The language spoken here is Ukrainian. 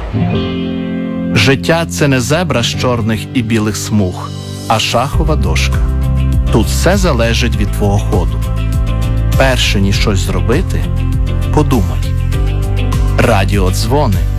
Життя – це не зебра з чорних і білих смуг, а шахова дошка. Тут все залежить від твого ходу. Перше ніж щось зробити, подумай. Радіодзвони.